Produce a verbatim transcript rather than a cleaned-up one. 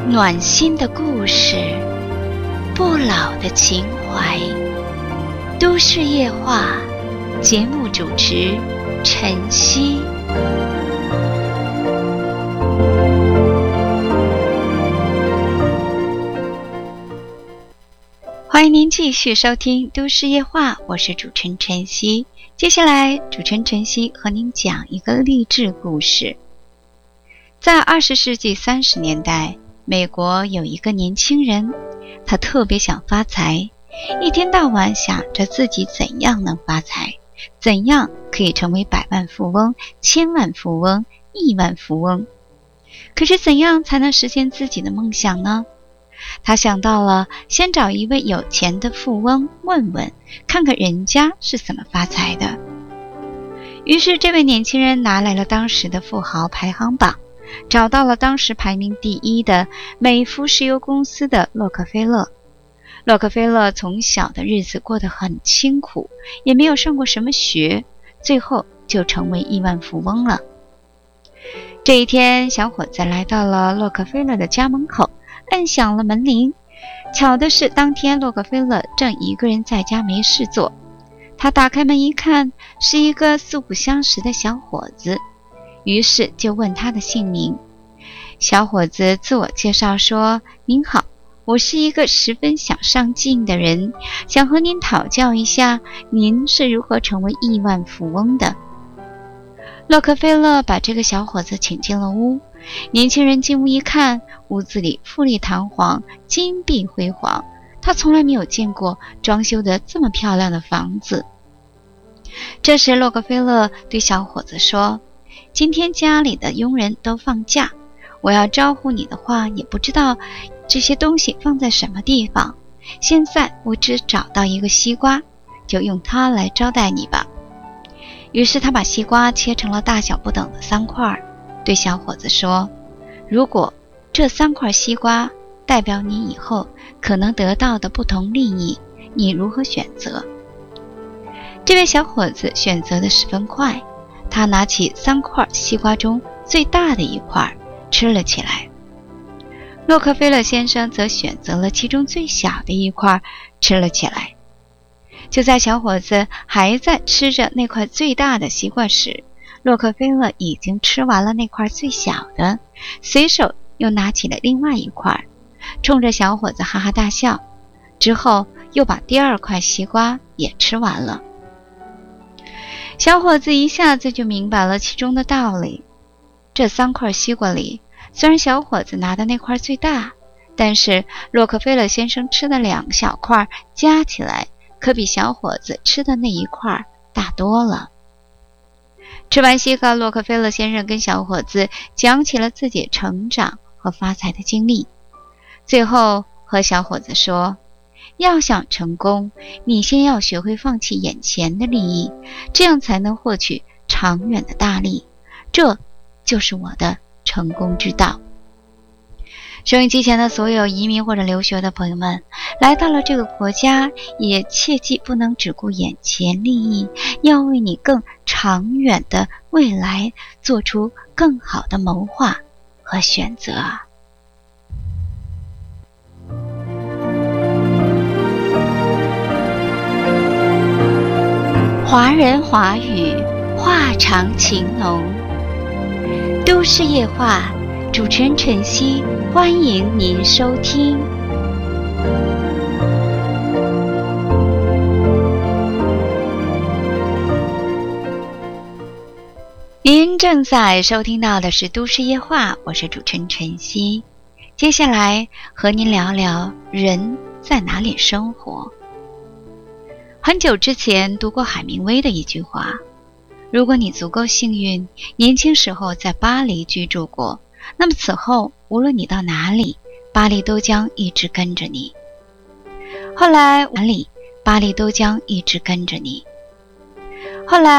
暖心的故事，不老的情怀。都市夜话，节目主持晨曦。欢迎您继续收听都市夜话，我是主持人晨曦。接下来主持人晨曦和您讲一个励志故事。在二十世纪三十年代，美国有一个年轻人，他特别想发财，一天到晚想着自己怎样能发财，怎样可以成为百万富翁、千万富翁、亿万富翁。可是怎样才能实现自己的梦想呢？他想到了先找一位有钱的富翁问问，看看人家是怎么发财的。于是这位年轻人拿来了当时的富豪排行榜，找到了当时排名第一的美孚石油公司的洛克菲勒。洛克菲勒从小的日子过得很清苦，也没有上过什么学，最后就成为亿万富翁了。这一天，小伙子来到了洛克菲勒的家门口，按响了门铃。巧的是，当天洛克菲勒正一个人在家没事做。他打开门一看，是一个素不相识的小伙子，于是就问他的姓名。小伙子自我介绍说：您好，我是一个十分想上进的人，想和您讨教一下您是如何成为亿万富翁的。洛克菲勒把这个小伙子请进了屋。年轻人进屋一看，屋子里富丽堂皇，金碧辉煌，他从来没有见过装修得这么漂亮的房子。这时洛克菲勒对小伙子说：今天家里的佣人都放假，我要招呼你的话也不知道这些东西放在什么地方，现在我只找到一个西瓜，就用它来招待你吧。于是他把西瓜切成了大小不等的三块，对小伙子说：如果这三块西瓜代表你以后可能得到的不同利益，你如何选择？这位小伙子选择的十分快，他拿起三块西瓜中最大的一块吃了起来。洛克菲勒先生则选择了其中最小的一块吃了起来。就在小伙子还在吃着那块最大的西瓜时，洛克菲勒已经吃完了那块最小的，随手又拿起了另外一块，冲着小伙子哈哈大笑，之后又把第二块西瓜也吃完了。小伙子一下子就明白了其中的道理。这三块西瓜里，虽然小伙子拿的那块最大，但是洛克菲勒先生吃的两小块加起来可比小伙子吃的那一块大多了。吃完西瓜，洛克菲勒先生跟小伙子讲起了自己成长和发财的经历，最后和小伙子说：要想成功，你先要学会放弃眼前的利益，这样才能获取长远的大利，这就是我的成功之道。收音机前的所有移民或者留学的朋友们，来到了这个国家，也切记不能只顾眼前利益，要为你更长远的未来做出更好的谋划和选择。华人华语，话长情浓，都市夜话，主持人晨曦，欢迎您收听。您正在收听到的是都市夜话，我是主持人晨曦。接下来和您聊聊人在哪里生活。很久之前读过海明威的一句话：如果你足够幸运，年轻时候在巴黎居住过，那么此后无论你到哪里，巴黎都将一直跟着你。后来哪里，巴黎都将一直跟着你。后来